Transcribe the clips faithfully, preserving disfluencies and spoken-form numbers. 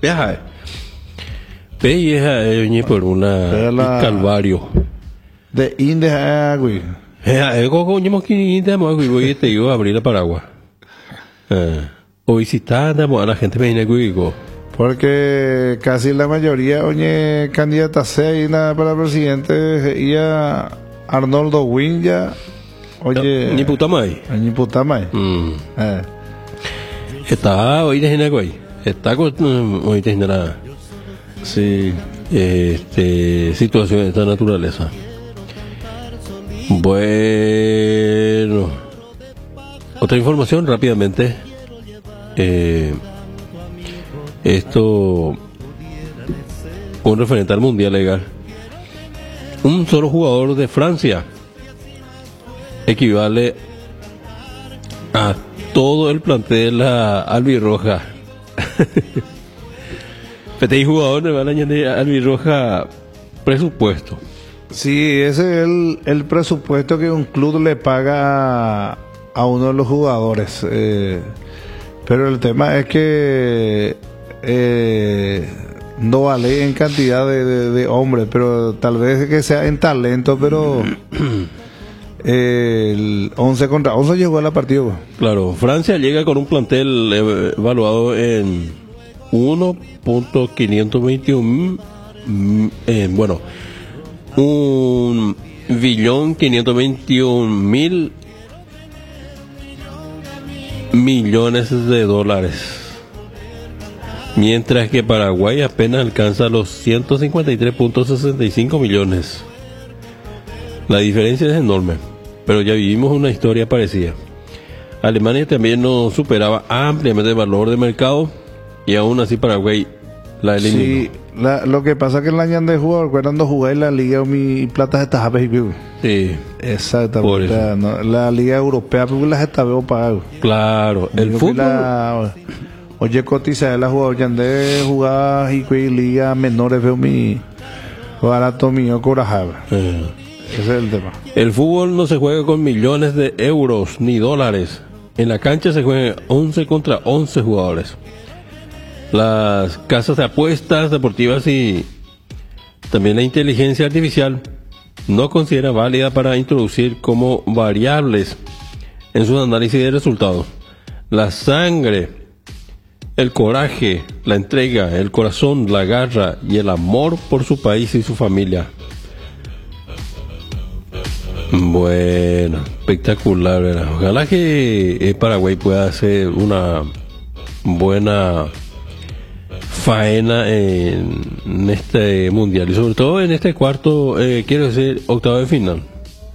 Peja. Peja es por una la... calvario. De Inde güey. Eh, como ñemos que Inde mo güey voy te iba a abrir la paraguas. Eh, o visitando a la gente me viene güey. Porque casi la mayoría, oye, candidata sea para presidente y a Arnoldo Winja, oye, ni puta mai, ni puta mai. Mm. Eh. Está hoy de güey, está con hoy de nada. Sí, este situación de esta naturaleza. Bueno, otra información rápidamente. Eh, Esto con referente al mundial legal. Un solo jugador de Francia equivale a todo el plantel de la albirroja. Este jugador le va a añadir albirroja presupuesto. Sí, ese es el, el presupuesto que un club le paga a, a uno de los jugadores. Eh, pero el tema es que Eh, no vale en cantidad de, de, de hombres, pero tal vez que sea en talento, pero eh, el once contra once llegó a la partida. Claro, Francia llega con un plantel evaluado en uno punto quinientos veintiuno, eh, bueno, un billón quinientos veintiún mil millones de dólares. Mientras que Paraguay apenas alcanza los ciento cincuenta y tres punto sesenta y cinco millones. La diferencia es enorme, pero ya vivimos una historia parecida. Alemania también nos superaba ampliamente el valor de mercado y aún así Paraguay la eliminó. Sí, la, lo que pasa es que el año de jugador, cuando jugué la Liga mi plata está Sí, exactamente. La, no, la Liga Europea, porque las está veo pagado. Claro, el Yo fútbol. La, Oye, cotiza de la jugador ya de jugar y que liga menores veo mi barato mío corajaba. Eh. Ese es el tema. El fútbol no se juega con millones de euros ni dólares. En la cancha se juegan once contra once jugadores. Las casas de apuestas deportivas y también la inteligencia artificial no considera válida para introducir como variables en sus análisis de resultados la sangre, el coraje, la entrega, el corazón, la garra y el amor por su país y su familia. Bueno, espectacular, ¿verdad? Ojalá que Paraguay pueda hacer una buena faena en, en este mundial y sobre todo en este cuarto, eh, quiero decir, octavo de final.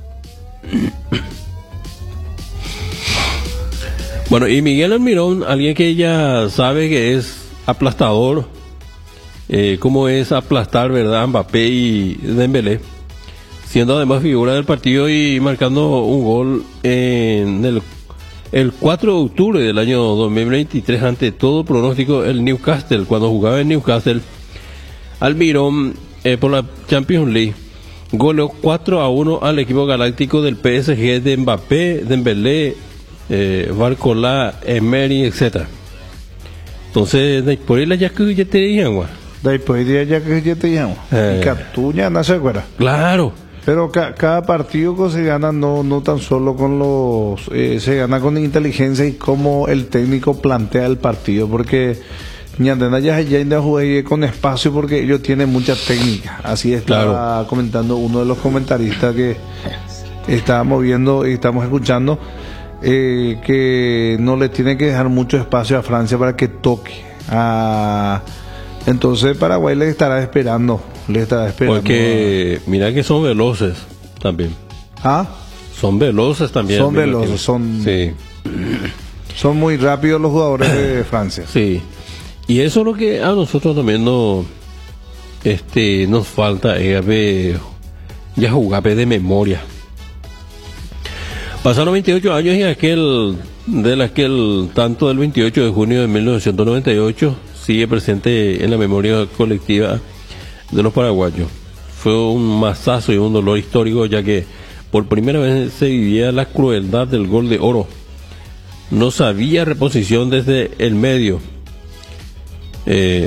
Bueno, y Miguel Almirón, alguien que ya sabe que es aplastador, eh, cómo es aplastar, ¿verdad? Mbappé y Dembélé, siendo además figura del partido y marcando un gol en el, el cuatro de octubre del año dos mil veintitrés, ante todo pronóstico, el Newcastle, cuando jugaba en Newcastle. Almirón, eh, por la Champions League, goleó cuatro a uno al equipo galáctico del P S G de Mbappé, Dembélé, eh, Barcola, Emery, etcétera. Entonces, por ahí la ya que ya te digan, güey. Después de ya que ya te digan, eh. y Catuña no se acuerda. Claro. Pero ca cada partido que se gana no no tan solo con los eh, se gana con inteligencia y cómo el técnico plantea el partido, porque Ñandena ya ya jugué con espacio porque ellos tienen mucha técnica. Así está claro. Comentando uno de los comentaristas que estábamos viendo y estamos escuchando, eh, que no le tiene que dejar mucho espacio a Francia para que toque. Ah, entonces Paraguay le estará esperando, le estará esperando. Porque mira que son veloces también. ¿Ah? Son veloces también. Son veloces, son, sí. Son muy rápidos los jugadores de Francia. Sí. Y eso es lo que a nosotros también no, este, nos falta, eh, ya jugar de memoria. Pasaron veintiocho años y aquel, de aquel tanto del veintiocho de junio de mil novecientos noventa y ocho sigue presente en la memoria colectiva de los paraguayos. Fue un masazo y un dolor histórico, ya que por primera vez se vivía la crueldad del gol de oro. No sabía reposición desde el medio. Eh,